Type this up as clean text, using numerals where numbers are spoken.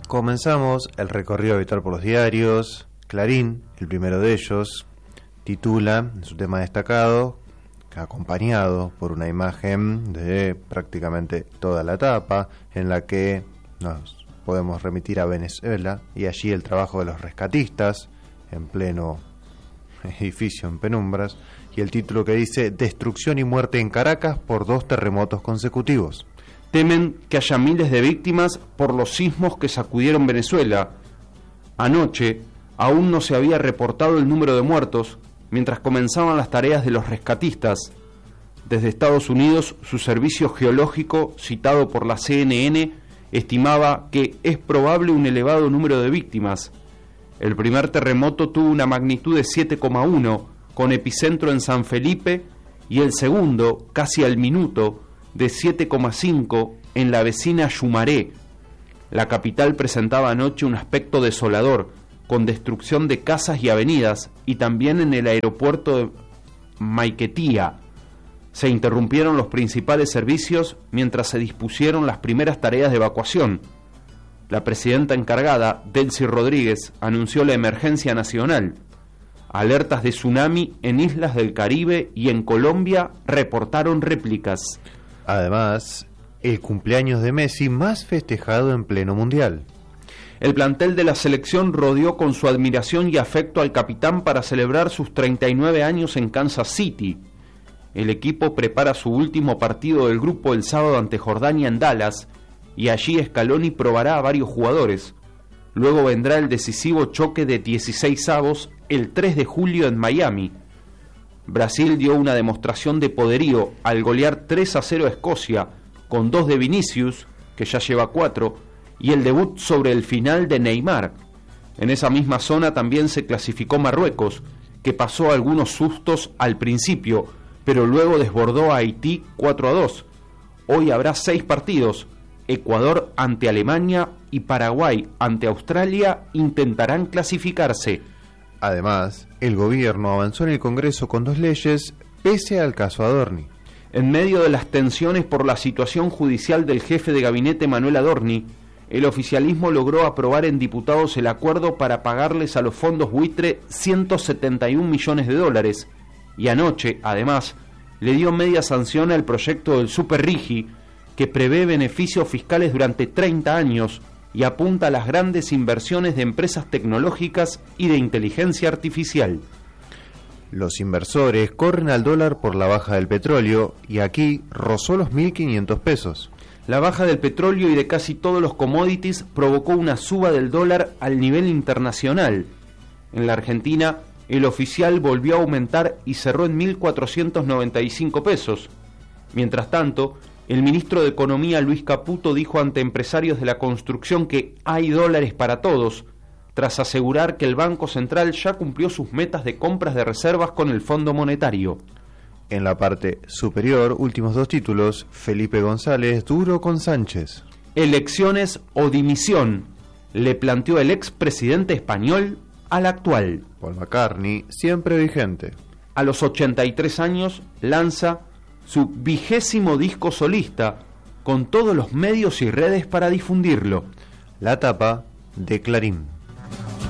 Comenzamos el recorrido habitual por los diarios. Clarín, el primero de ellos, titula en su tema destacado, acompañado por una imagen de prácticamente toda la tapa, en la que nos podemos remitir a Venezuela y allí el trabajo de los rescatistas en pleno edificio en penumbras, y el título que dice: destrucción y muerte en Caracas por 2 terremotos consecutivos. Temen que haya miles de víctimas por los sismos que sacudieron Venezuela. Anoche aún no se había reportado el número de muertos, mientras comenzaban las tareas de los rescatistas. Desde Estados Unidos, su servicio geológico, citado por la CNN, estimaba que es probable un elevado número de víctimas. El primer terremoto tuvo una magnitud de 7,1, con epicentro en San Felipe, y el segundo, casi al minuto, de 7,5 en la vecina Yumaré. La capital presentaba anoche un aspecto desolador, con destrucción de casas y avenidas, y también en el aeropuerto de Maiquetía. Se interrumpieron los principales servicios mientras se dispusieron las primeras tareas de evacuación. La presidenta encargada, Delcy Rodríguez, anunció la emergencia nacional. Alertas de tsunami en islas del Caribe y en Colombia reportaron réplicas. Además, el cumpleaños de Messi más festejado en pleno mundial. El plantel de la selección rodeó con su admiración y afecto al capitán para celebrar sus 39 años en Kansas City. El equipo prepara su último partido del grupo el sábado ante Jordania en Dallas, y allí Scaloni probará a varios jugadores. Luego vendrá el decisivo choque de 16avos el 3 de julio en Miami. Brasil dio una demostración de poderío al golear 3-0 a Escocia, con 2 de Vinicius, que ya lleva 4, y el debut sobre el final de Neymar. En esa misma zona también se clasificó Marruecos, que pasó algunos sustos al principio, pero luego desbordó a Haití 4-2. Hoy habrá 6 partidos. Ecuador ante Alemania y Paraguay ante Australia intentarán clasificarse. Además, el gobierno avanzó en el Congreso con 2 leyes pese al caso Adorni. En medio de las tensiones por la situación judicial del jefe de gabinete Manuel Adorni, el oficialismo logró aprobar en diputados el acuerdo para pagarles a los fondos buitre 171 millones de dólares, y anoche, además, le dio media sanción al proyecto del Super Rigi, que prevé beneficios fiscales durante 30 años y apunta a las grandes inversiones de empresas tecnológicas y de inteligencia artificial. Los inversores corren al dólar por la baja del petróleo, y aquí rozó los 1.500 pesos. La baja del petróleo y de casi todos los commodities provocó una suba del dólar al nivel internacional. En la Argentina, el oficial volvió a aumentar y cerró en 1.495 pesos. Mientras tanto, el ministro de Economía, Luis Caputo, dijo ante empresarios de la construcción que hay dólares para todos, tras asegurar que el Banco Central ya cumplió sus metas de compras de reservas con el Fondo Monetario. En la parte superior, últimos 2 títulos: Felipe González, duro con Sánchez. Elecciones o dimisión, le planteó el expresidente español al actual. Paul McCartney, siempre vigente. A los 83 años lanza su 20º disco solista, con todos los medios y redes para difundirlo. La tapa de Clarín.